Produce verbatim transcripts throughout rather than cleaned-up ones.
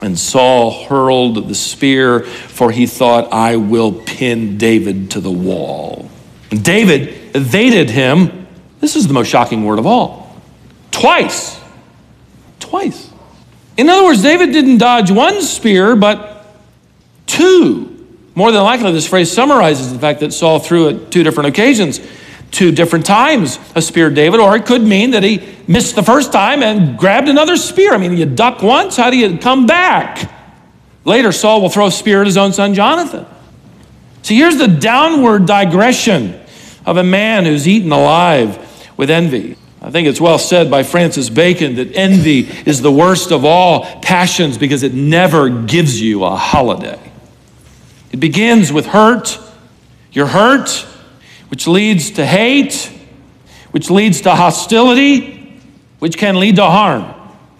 And Saul hurled the spear, for he thought, I will pin David to the wall. And David evaded him. This is the most shocking word of all. Twice. Twice. In other words, David didn't dodge one spear, but two. More than likely, this phrase summarizes the fact that Saul threw at two different occasions, two different times a spear at David, or it could mean that he missed the first time and grabbed another spear. I mean, you duck once, how do you come back? Later, Saul will throw a spear at his own son, Jonathan. See, here's the downward digression of a man who's eaten alive with envy. I think it's well said by Francis Bacon that envy is the worst of all passions because it never gives you a holiday. It begins with hurt. You're hurt, which leads to hate, which leads to hostility, which can lead to harm.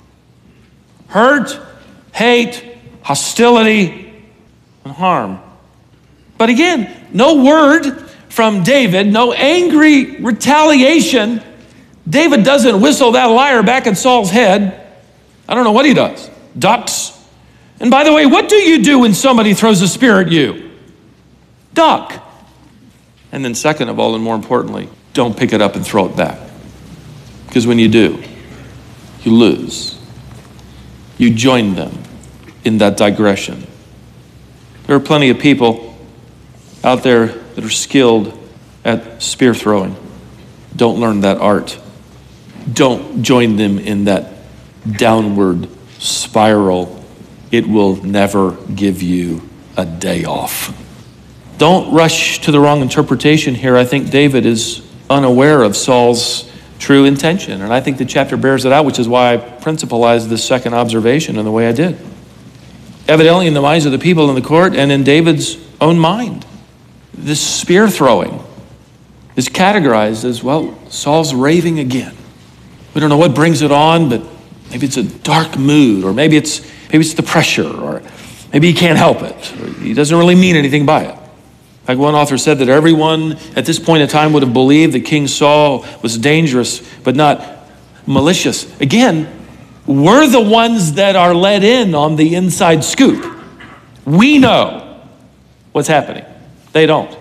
Hurt, hate, hostility, and harm. But again, no word from David, no angry retaliation. David doesn't whistle that lyre back at Saul's head. I don't know what he does. Ducks. And by the way, what do you do when somebody throws a spear at you? Duck. And then second of all, and more importantly, don't pick it up and throw it back. Because when you do, you lose. You join them in that digression. There are plenty of people out there that are skilled at spear throwing. Don't learn that art. Don't join them in that downward spiral. It will never give you a day off. Don't rush to the wrong interpretation here. I think David is unaware of Saul's true intention. And I think the chapter bears it out, which is why I principalized this second observation in the way I did. Evidently in the minds of the people in the court and in David's own mind, this spear throwing is categorized as, well, Saul's raving again. We don't know what brings it on, but maybe it's a dark mood, or maybe it's maybe it's the pressure, or maybe he can't help it, or he doesn't really mean anything by it. In fact, one author said that everyone at this point in time would have believed that King Saul was dangerous, but not malicious. Again, we're the ones that are let in on the inside scoop. We know what's happening. They don't.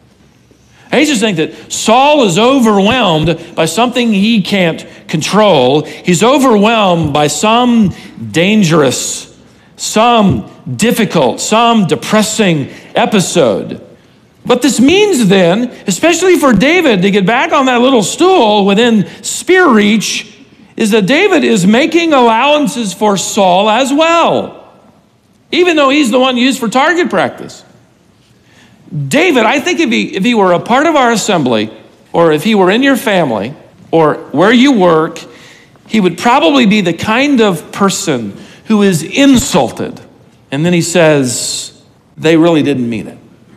I just think that Saul is overwhelmed by something he can't control. He's overwhelmed by some dangerous, some difficult, some depressing episode. What this means then, especially for David to get back on that little stool within spear reach, is that David is making allowances for Saul as well, even though he's the one used for target practice. David, I think if he, if he were a part of our assembly, or if he were in your family, or where you work, he would probably be the kind of person who is insulted. And then he says, they really didn't mean it.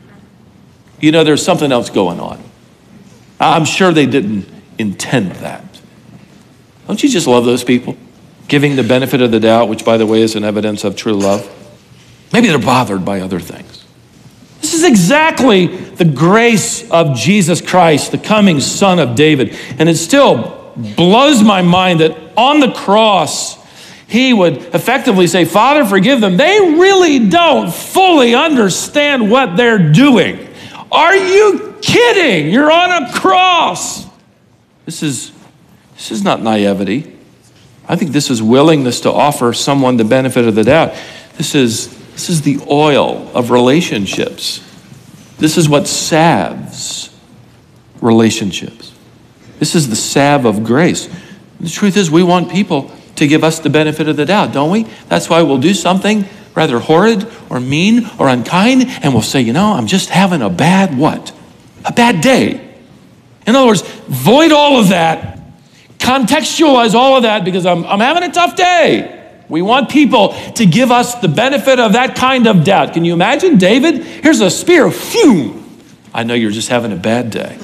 You know, there's something else going on. I'm sure they didn't intend that. Don't you just love those people? Giving the benefit of the doubt, which by the way is an evidence of true love. Maybe they're bothered by other things. This is exactly the grace of Jesus Christ, the coming Son of David. And it still blows my mind that on the cross, he would effectively say, Father, forgive them. They really don't fully understand what they're doing. Are you kidding? You're on a cross. This is, this is not naivety. I think this is willingness to offer someone the benefit of the doubt. This is This is the oil of relationships. This is what salves relationships. This is the salve of grace. The truth is, we want people to give us the benefit of the doubt, don't we? That's why we'll do something rather horrid or mean or unkind, and we'll say, you know, I'm just having a bad what? A bad day. In other words, void all of that, contextualize all of that because I'm, I'm having a tough day. We want people to give us the benefit of that kind of doubt. Can you imagine David? Here's a spear. Phew. I know you're just having a bad day.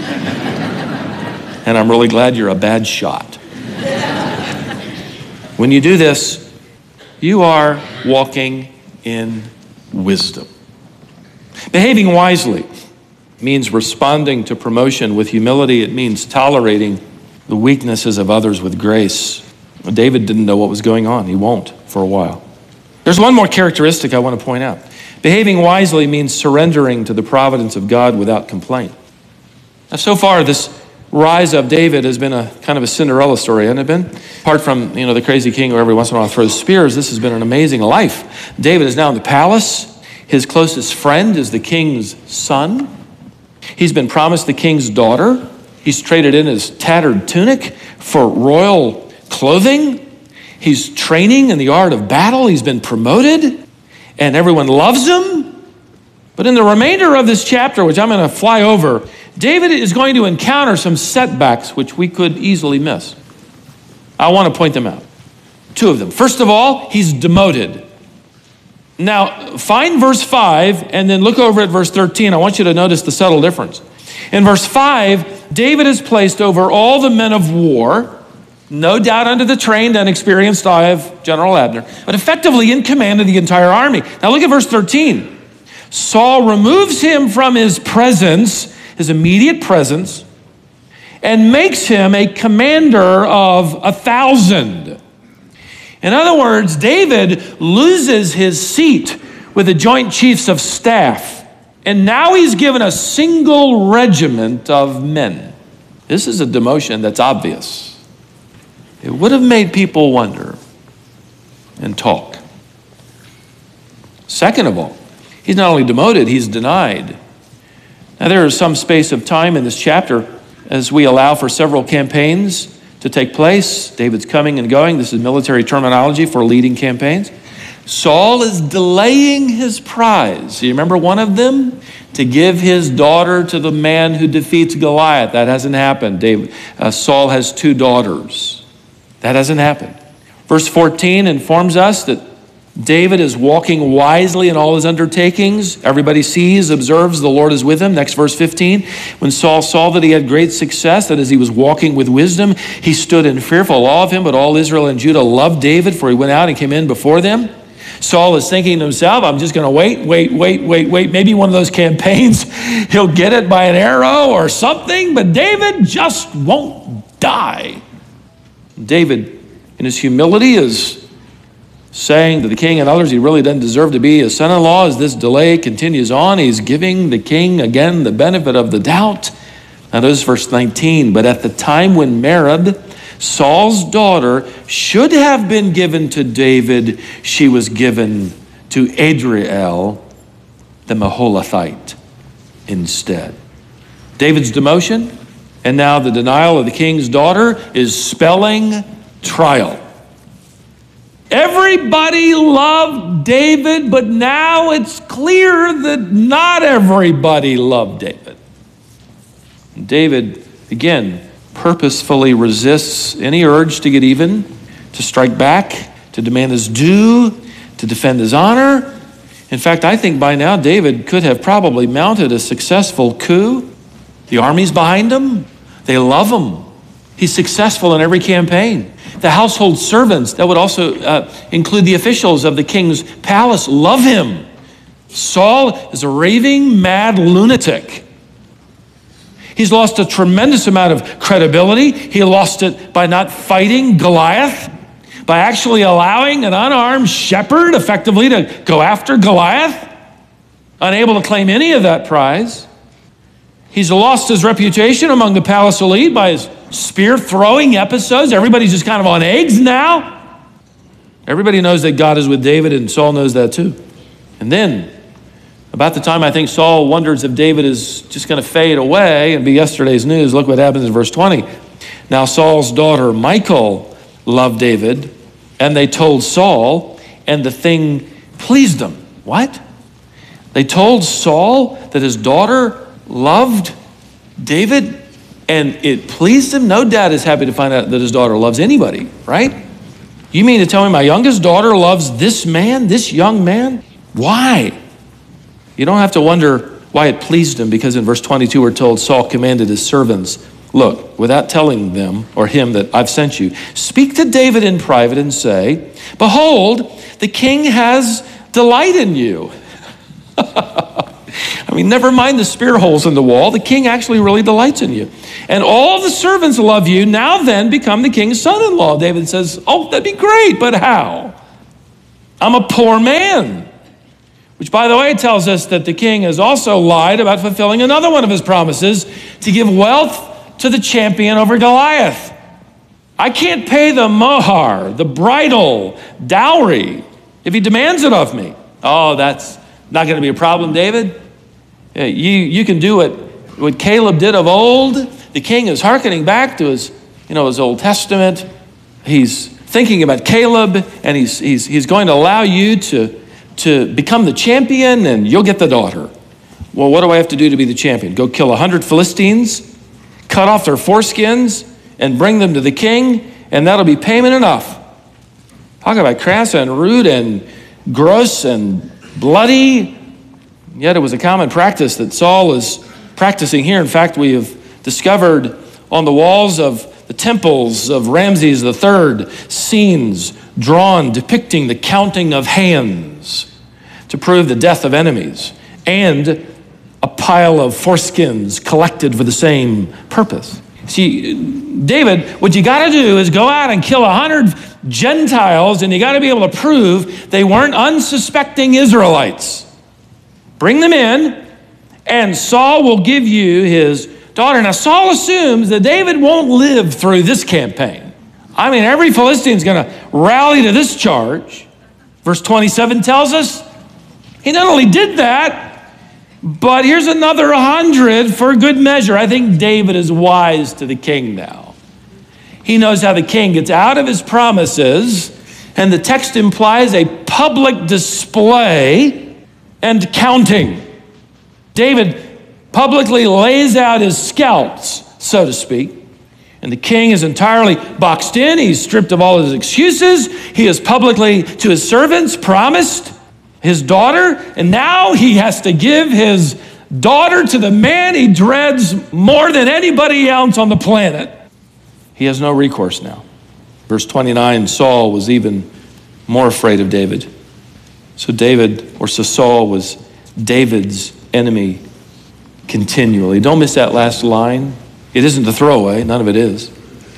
And I'm really glad you're a bad shot. When you do this, you are walking in wisdom. Behaving wisely means responding to promotion with humility. It means tolerating the weaknesses of others with grace. David didn't know what was going on. He won't for a while. There's one more characteristic I want to point out. Behaving wisely means surrendering to the providence of God without complaint. Now, so far, this rise of David has been a kind of a Cinderella story, hasn't it been? Apart from, you know, the crazy king who every once in a while throws spears, this has been an amazing life. David is now in the palace. His closest friend is the king's son. He's been promised the king's daughter. He's traded in his tattered tunic for royal clothing. He's training in the art of battle. He's been promoted, and everyone loves him. But in the remainder of this chapter, which I'm going to fly over, David is going to encounter some setbacks which we could easily miss. I want to point them out. Two of them. First of all, he's demoted. Now, find verse five and then look over at verse thirteen. I want you to notice the subtle difference. In verse five, David is placed over all the men of war, no doubt under the trained and experienced eye of General Abner, but effectively in command of the entire army. Now look at verse thirteen. Saul removes him from his presence, his immediate presence, and makes him a commander of a thousand. In other words, David loses his seat with the Joint Chiefs of Staff, and now he's given a single regiment of men. This is a demotion that's obvious. It would have made people wonder and talk. Second of all, he's not only demoted, he's denied. Now, there is some space of time in this chapter as we allow for several campaigns to take place. David's coming and going. This is military terminology for leading campaigns. Saul is delaying his prize. You remember one of them? To give his daughter to the man who defeats Goliath. That hasn't happened. David, uh, Saul has two daughters. That hasn't happened. Verse fourteen informs us that David is walking wisely in all his undertakings. Everybody sees, observes, the Lord is with him. Next verse fifteen. When Saul saw that he had great success, that as he was walking with wisdom, he stood in fearful awe of him. But all Israel and Judah loved David, for he went out and came in before them. Saul is thinking to himself, I'm just going to wait, wait, wait, wait, wait. Maybe one of those campaigns, he'll get it by an arrow or something. But David just won't die. David, in his humility, is saying to the king and others he really doesn't deserve to be his son-in-law. As this delay continues on, he's giving the king again the benefit of the doubt. Now notice verse nineteen. But at the time when Merab, Saul's daughter, should have been given to David, she was given to Adriel, the Maholathite, instead. David's demotion and now the denial of the king's daughter is spelling trial. Everybody loved David, but now it's clear that not everybody loved David. David, again, purposefully resists any urge to get even, to strike back, to demand his due, to defend his honor. In fact, I think by now David could have probably mounted a successful coup. The army's behind him. They love him. He's successful in every campaign. The household servants, that would also uh, include the officials of the king's palace, love him. Saul is a raving, mad lunatic. He's lost a tremendous amount of credibility. He lost it by not fighting Goliath, by actually allowing an unarmed shepherd effectively to go after Goliath, unable to claim any of that prize. He's lost his reputation among the palace elite by his spear-throwing episodes. Everybody's just kind of on eggs now. Everybody knows that God is with David, and Saul knows that too. And then, about the time I think Saul wonders if David is just going to fade away and be yesterday's news, look what happens in verse twenty. Now Saul's daughter Michal loved David, and they told Saul, and the thing pleased him. What? They told Saul that his daughter loved David, and it pleased him. No dad is happy to find out that his daughter loves anybody, right? You mean to tell me my youngest daughter loves this man, this young man? Why? You don't have to wonder why it pleased him, because in verse twenty-two we're told Saul commanded his servants, look, without telling them or him that I've sent you, speak to David in private and say, behold, the king has delight in you. I mean, never mind the spear holes in the wall. The king actually really delights in you. And all the servants love you. Now then, become the king's son-in-law. David says, oh, that'd be great, but how? I'm a poor man. Which, by the way, tells us that the king has also lied about fulfilling another one of his promises, to give wealth to the champion over Goliath. I can't pay the mohar, the bridal, dowry, if he demands it of me. Oh, that's not going to be a problem, David. Yeah, you, you can do what, what Caleb did of old. The king is hearkening back to his, you know, his Old Testament. He's thinking about Caleb, and he's, he's, he's going to allow you to to become the champion, and you'll get the daughter. Well, what do I have to do to be the champion? Go kill a hundred Philistines, cut off their foreskins, and bring them to the king, and that'll be payment enough. Talk about crass and rude and gross and bloody. Yet it was a common practice that Saul was practicing here. In fact, we have discovered on the walls of the temples of Ramses the Third scenes drawn depicting the counting of hands to prove the death of enemies, and a pile of foreskins collected for the same purpose. See, David, what you got to do is go out and kill a hundred Gentiles, and you got to be able to prove they weren't unsuspecting Israelites. Bring them in, and Saul will give you his daughter. Now, Saul assumes that David won't live through this campaign. I mean, every Philistine's going to rally to this charge. Verse twenty-seven tells us he not only did that, but here's another hundred for good measure. I think David is wise to the king now. He knows how the king gets out of his promises, and the text implies a public display and counting. David publicly lays out his scalps, so to speak. And the king is entirely boxed in. He's stripped of all his excuses. He has publicly, to his servants, promised his daughter. And now he has to give his daughter to the man he dreads more than anybody else on the planet. He has no recourse now. Verse twenty-nine, Saul was even more afraid of David. So David, or so Saul was David's enemy continually. Don't miss that last line. It isn't a throwaway. None of it is.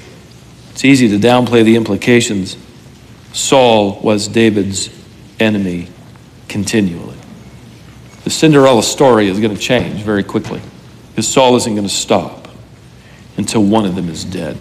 It's easy to downplay the implications. Saul was David's enemy continually. The Cinderella story is going to change very quickly, because Saul isn't going to stop until one of them is dead.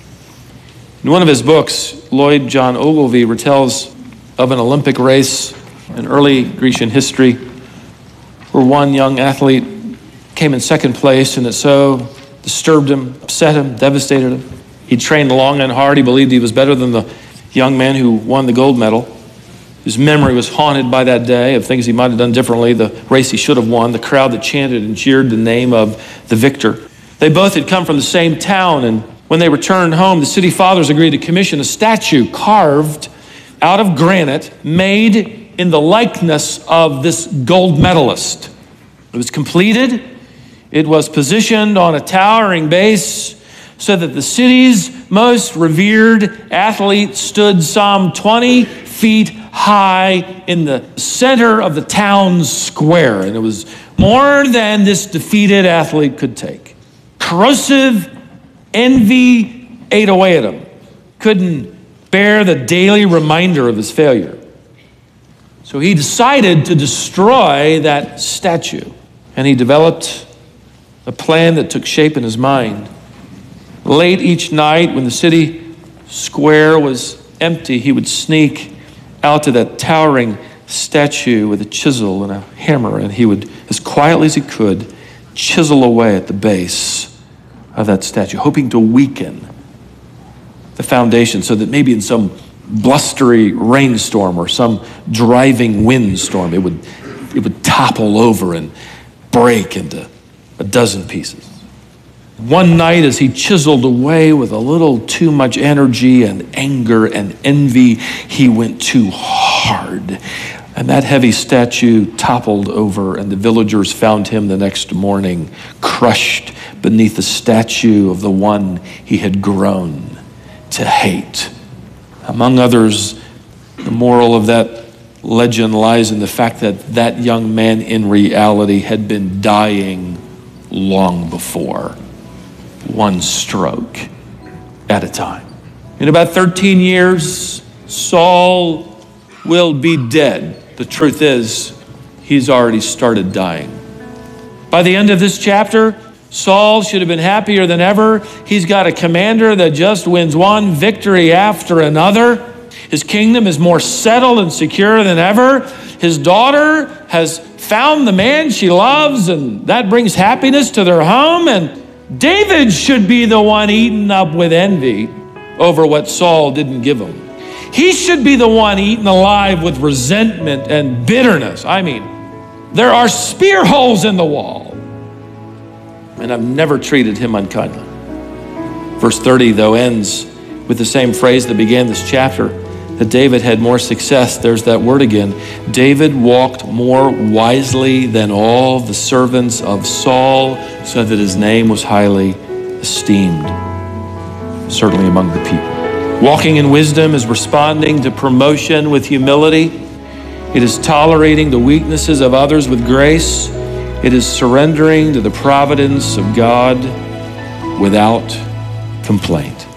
In one of his books, Lloyd John Ogilvie retells of an Olympic race in early Grecian history where one young athlete came in second place, and it so disturbed him, upset him, devastated him. He trained long and hard. He believed he was better than the young man who won the gold medal. His memory was haunted by that day of things he might have done differently, the race he should have won, the crowd that chanted and cheered the name of the victor. They both had come from the same town, and when they returned home, the city fathers agreed to commission a statue carved out of granite, made in the likeness of this gold medalist. It was completed. It was positioned on a towering base so that the city's most revered athlete stood some twenty feet high in the center of the town square. And it was more than this defeated athlete could take. Corrosive envy ate away at him. Couldn't bear the daily reminder of his failure. So he decided to destroy that statue. And he developed a plan that took shape in his mind. Late each night, when the city square was empty, he would sneak out to that towering statue with a chisel and a hammer, and he would, as quietly as he could, chisel away at the base of that statue, hoping to weaken the foundation so that maybe in some blustery rainstorm or some driving windstorm, it would, it would topple over and break into a dozen pieces. One night, as he chiseled away with a little too much energy and anger and envy, he went too hard. And that heavy statue toppled over, and the villagers found him the next morning, crushed beneath the statue of the one he had grown to hate. Among others, the moral of that legend lies in the fact that that young man in reality had been dying long before, one stroke at a time. In about thirteen years, Saul will be dead. The truth is, he's already started dying. By the end of this chapter, Saul should have been happier than ever. He's got a commander that just wins one victory after another. His kingdom is more settled and secure than ever. His daughter has found the man she loves, and that brings happiness to their home. And David should be the one eaten up with envy over what Saul didn't give him. He should be the one eaten alive with resentment and bitterness. I mean, there are spear holes in the wall, and I've never treated him unkindly. Verse thirty, though, ends with the same phrase that began this chapter, that David had more success. There's that word again. David walked more wisely than all the servants of Saul, so that his name was highly esteemed, certainly among the people. Walking in wisdom is responding to promotion with humility. It is tolerating the weaknesses of others with grace. It is surrendering to the providence of God without complaint.